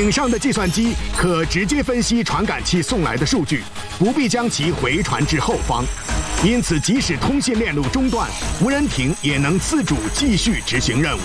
顶上的计算机可直接分析传感器送来的数据，不必将其回传至后方。因此，即使通信链路中断，无人艇也能自主继续执行任务。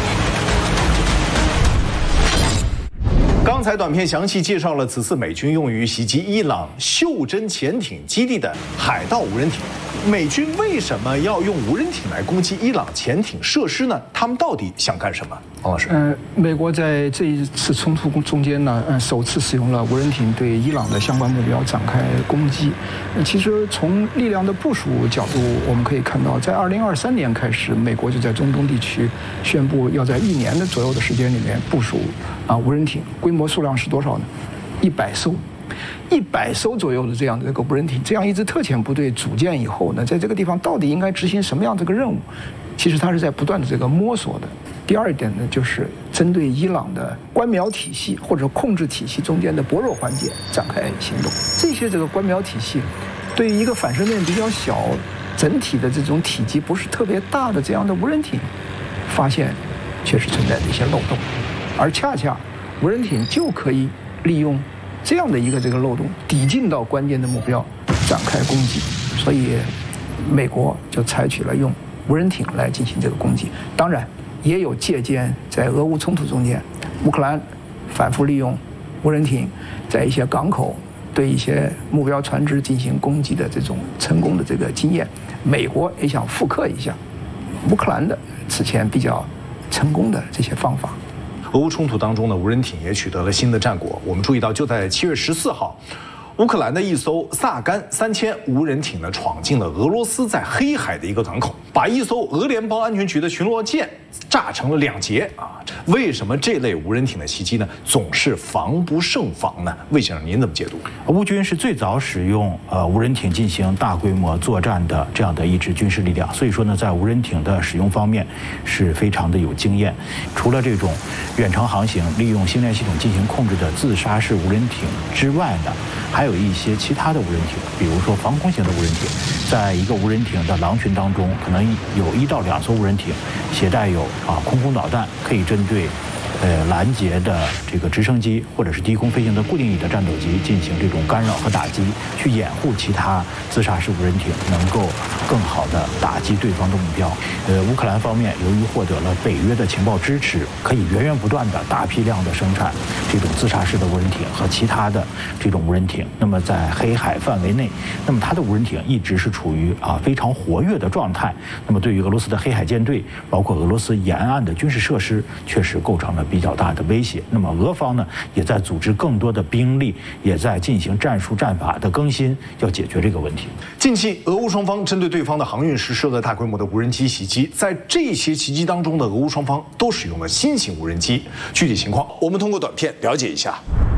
刚才短片详细介绍了此次美军用于袭击伊朗袖珍潜艇基地的海盗无人艇。美军为什么要用无人艇来攻击伊朗潜艇设施呢？他们到底想干什么？王老师， 美国在这一次冲突中间呢，首次使用了无人艇对伊朗的相关目标展开攻击。其实从力量的部署角度，我们可以看到，在2023年开始，美国就在中东地区宣布要在1年的左右的时间里面部署无人艇，规模数量是多少呢？100艘。100艘左右的这样的一个无人艇，这样一支特遣部队组建以后呢，在这个地方到底应该执行什么样的一个任务？其实它是在不断的这个摸索的。第二点呢，就是针对伊朗的官僚体系或者控制体系中间的薄弱环节展开行动。这个官僚体系，对于一个反射面比较小、整体的这种体积不是特别大的这样的无人艇，发现确实存在的一些漏洞，而恰恰无人艇就可以利用这样的一个漏洞，抵近到关键的目标，展开攻击。所以，美国就采取了用无人艇来进行这个攻击。当然，也有借鉴在俄乌冲突中间，乌克兰反复利用无人艇在一些港口对一些目标船只进行攻击的这种成功的这个经验。美国也想复刻一下乌克兰的此前比较成功的这些方法。 俄乌冲突当中呢，无人艇也取得了新的战果。我们注意到，就在7月14号，乌克兰的一艘萨甘3000无人艇呢，闯进了俄罗斯在黑海的一个港口，把一艘俄联邦安全局的巡逻舰炸成了2截啊！为什么这类无人艇的袭击呢，总是防不胜防呢？魏先生，您怎么解读？ 乌军是最早使用无人艇进行大规模作战的这样的一支军事力量，所以说呢，在无人艇的使用方面是非常的有经验。除了这种远程航行、利用星链系统进行控制的自杀式无人艇之外呢，还有一些其他的无人艇，比如说防空型的无人艇，在一个无人艇的狼群当中，可能有1到2艘无人艇携带有空空导弹，可以针对拦截的这个直升机或者是低空飞行的固定翼的战斗机进行这种干扰和打击，去掩护其他自杀式无人艇能够更好的打击对方的目标。乌克兰方面由于获得了北约的情报支持，可以源源不断的大批量的生产这种自杀式的无人艇和其他的这种无人艇。那么在黑海范围内，那么它的无人艇一直是处于非常活跃的状态。那么对于俄罗斯的黑海舰队，包括俄罗斯沿岸的军事设施，确实构成了比较大的威胁。那么俄方呢，也在组织更多的兵力，也在进行战术战法的更新，要解决这个问题。 近期，俄乌双方针对对方的航运实施了大规模的无人机袭击，在这些袭击当中的俄乌双方都使用了新型无人机。具体情况，我们通过短片了解一下。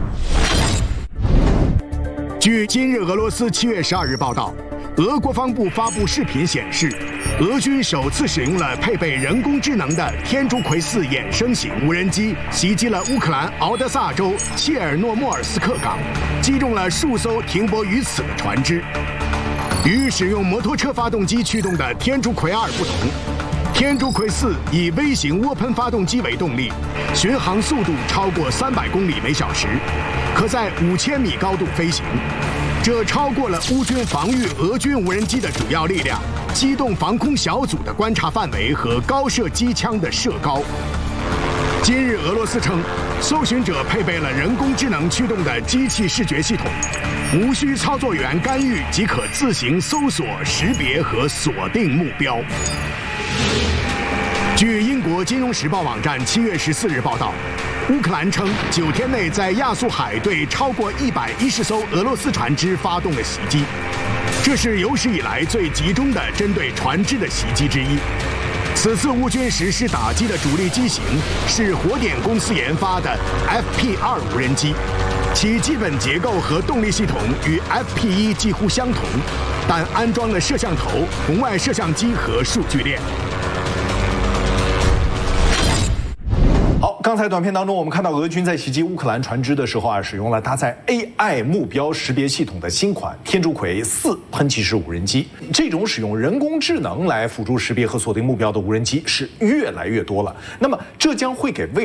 据今日俄罗斯7月12日报道，俄国防部发布视频显示，俄军首次使用了配备人工智能的天竺葵4衍生型无人机，袭击了乌克兰敖德萨州切尔诺莫尔斯克港，击中了数艘停泊于此的船只。与使用摩托车发动机驱动的天竺葵2不同，天竺葵4以微型涡喷发动机为动力，巡航速度超过300公里每小时，可在5000米高度飞行。这超过了乌军防御俄军无人机的主要力量，机动防空小组的观察范围和高射机枪的射高。今日俄罗斯称，搜寻者配备了人工智能驱动的机器视觉系统，无需操作员干预即可自行搜索、识别和锁定目标。据英国《金融时报》网站7月14日报道，乌克兰称9天内在亚速海对超过110艘俄罗斯船只发动了袭击，这是有史以来最集中的针对船只的袭击之一。此次乌军实施打击的主力机型是火点公司研发的 FP2 无人机，其基本结构和动力系统与 FP1 几乎相同，但安装了摄像头、红外摄像机和数据链。 刚才短片当中，我们看到俄军在袭击乌克兰船只的时候使用了搭载 AI 目标识别系统的新款天竺葵4喷气式无人机。这种使用人工智能来辅助识别和锁定目标的无人机是越来越多了。那么，这将会给未